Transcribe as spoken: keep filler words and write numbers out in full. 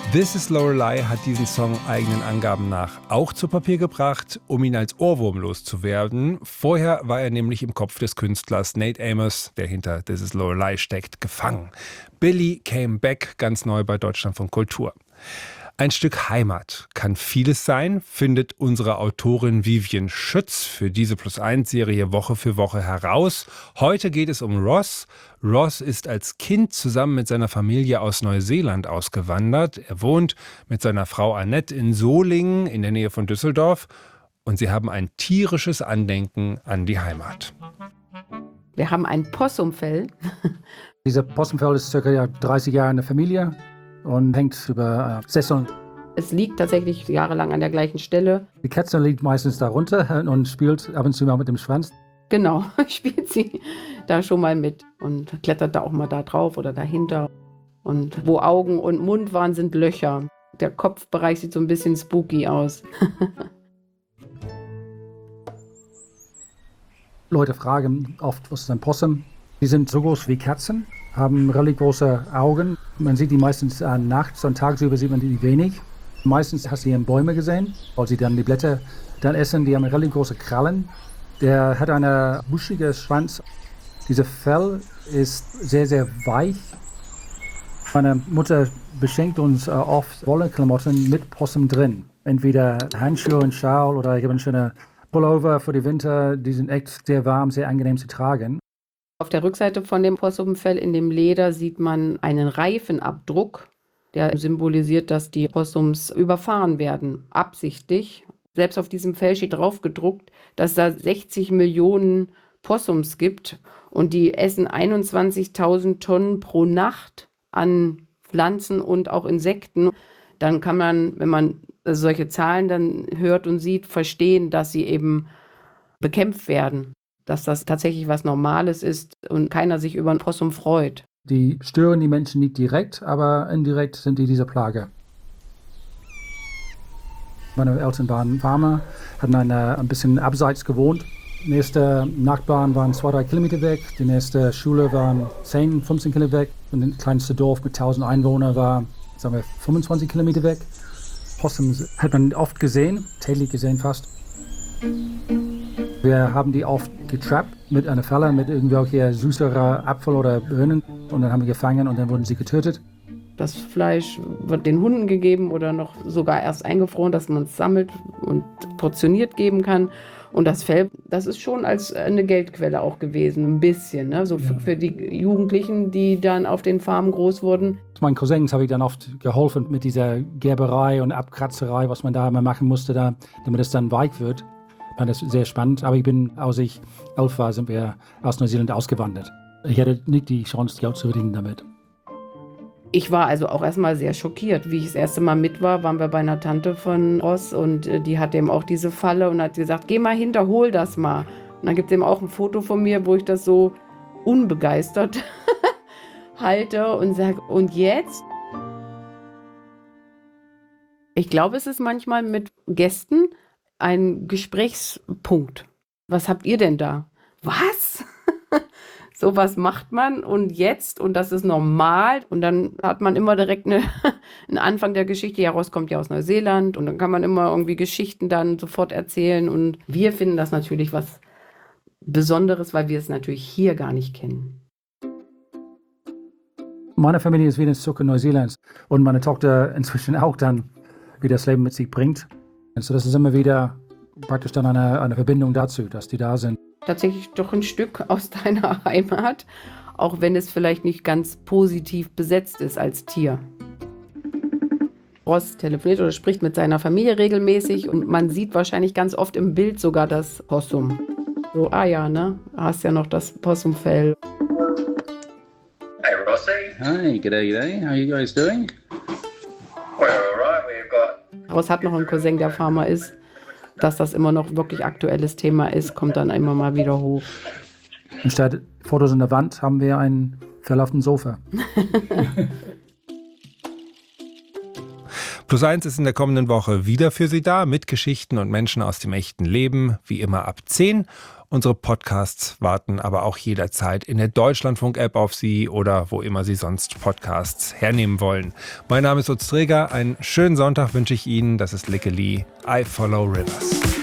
This is Lorelei hat diesen Song eigenen Angaben nach auch zu Papier gebracht, um ihn als Ohrwurm loszuwerden. Vorher war er nämlich im Kopf des Künstlers Nate Amos, der hinter This is Lorelei steckt, gefangen. Billy Came Back, ganz neu bei Deutschlandfunk Kultur. Ein Stück Heimat kann vieles sein, findet unsere Autorin Vivian Schütz für diese Plus eins Serie Woche für Woche heraus. Heute geht es um Ross. Ross ist als Kind zusammen mit seiner Familie aus Neuseeland ausgewandert. Er wohnt mit seiner Frau Annette in Solingen in der Nähe von Düsseldorf. Und sie haben ein tierisches Andenken an die Heimat. Wir haben ein Possumfell. Dieser Possumfell ist ca. dreißig Jahre in der Familie und hängt über äh, Sesseln. Es liegt tatsächlich jahrelang an der gleichen Stelle. Die Katze liegt meistens darunter und spielt ab und zu mal mit dem Schwanz. Genau, spielt sie da schon mal mit und klettert da auch mal da drauf oder dahinter. Und wo Augen und Mund waren, sind Löcher. Der Kopfbereich sieht so ein bisschen spooky aus. Leute fragen oft, was ist ein Possum? Die sind so groß wie Katzen, haben relativ große Augen. Man sieht die meistens äh, nachts und tagsüber sieht man die wenig. Meistens hast du sie in Bäume gesehen, weil sie dann die Blätter dann essen. Die haben relativ große Krallen. Der hat einen buschigen Schwanz. Dieser Fell ist sehr, sehr weich. Meine Mutter beschenkt uns äh, oft Wollklamotten mit Possum drin. Entweder Handschuhe und Schal oder ich habe einen schönen Pullover für den Winter. Die sind echt sehr warm, sehr angenehm zu tragen. Auf der Rückseite von dem Possumfell in dem Leder sieht man einen Reifenabdruck, der symbolisiert, dass die Possums überfahren werden, absichtlich. Selbst auf diesem Fell steht drauf gedruckt, dass da sechzig Millionen Possums gibt und die essen einundzwanzigtausend Tonnen pro Nacht an Pflanzen und auch Insekten. Dann kann man, wenn man solche Zahlen dann hört und sieht, verstehen, dass sie eben bekämpft werden. Dass das tatsächlich was Normales ist und keiner sich über ein Possum freut. Die stören die Menschen nicht direkt, aber indirekt sind die diese Plage. Meine Eltern waren Farmer, hatten eine, ein bisschen abseits gewohnt. Die nächsten Nachbarn waren zwei, drei Kilometer weg. Die nächste Schule waren zehn, fünfzehn Kilometer weg. Und das kleinste Dorf mit tausend Einwohnern war, sagen wir, fünfundzwanzig Kilometer weg. Possums hat man oft gesehen, täglich gesehen fast. Wir haben die oft getrappt mit einer Falle, mit irgendwelchen süßeren Apfel oder Birnen. Und dann haben wir gefangen und dann wurden sie getötet. Das Fleisch wird den Hunden gegeben oder noch sogar erst eingefroren, dass man es sammelt und portioniert geben kann. Und das Fell, das ist schon als eine Geldquelle auch gewesen, ein bisschen. Ne? So ja. für, für die Jugendlichen, die dann auf den Farmen groß wurden. Meinen Cousins habe ich dann oft geholfen mit dieser Gerberei und Abkratzerei, was man da immer machen musste, da, damit es dann weich wird. Ich fand das sehr spannend, aber ich bin, als ich elf war, sind wir aus Neuseeland ausgewandert. Ich hatte nicht die Chance, Geld zu verdienen damit. Ich war also auch erstmal sehr schockiert. Wie ich das erste Mal mit war, waren wir bei einer Tante von Ross und die hat eben auch diese Falle und hat gesagt, geh mal hinter, hol das mal. Und dann gibt es eben auch ein Foto von mir, wo ich das so unbegeistert halte und sage, und jetzt? Ich glaube, es ist manchmal mit Gästen ein Gesprächspunkt. Was habt ihr denn da? Was? Sowas macht man und jetzt und das ist normal und dann hat man immer direkt eine, einen Anfang der Geschichte. Ja, Ross kommt ja aus Neuseeland und dann kann man immer irgendwie Geschichten dann sofort erzählen und wir finden das natürlich was Besonderes, weil wir es natürlich hier gar nicht kennen. Meine Familie ist wieder zurück in Neuseeland und meine Tochter inzwischen auch dann, wie das Leben mit sich bringt. Also das ist immer wieder praktisch dann eine, eine Verbindung dazu, dass die da sind. Tatsächlich doch ein Stück aus deiner Heimat, auch wenn es vielleicht nicht ganz positiv besetzt ist als Tier. Ross telefoniert oder spricht mit seiner Familie regelmäßig und man sieht wahrscheinlich ganz oft im Bild sogar das Possum. So, ah ja, ne? Du hast ja noch das Possumfell. Hey Rossi. Hi, g'day, g'day. How are you guys doing? We're alright, we've got... Ross hat noch einen Cousin, der Farmer ist. Dass das immer noch wirklich aktuelles Thema ist, kommt dann immer mal wieder hoch. Anstatt Fotos an der Wand haben wir ein Fell auf dem Sofa. Plus eins ist in der kommenden Woche wieder für Sie da mit Geschichten und Menschen aus dem echten Leben, wie immer ab zehn. Unsere Podcasts warten aber auch jederzeit in der Deutschlandfunk-App auf Sie oder wo immer Sie sonst Podcasts hernehmen wollen. Mein Name ist Utz Träger. Einen schönen Sonntag wünsche ich Ihnen. Das ist Lickeli. I Follow Rivers.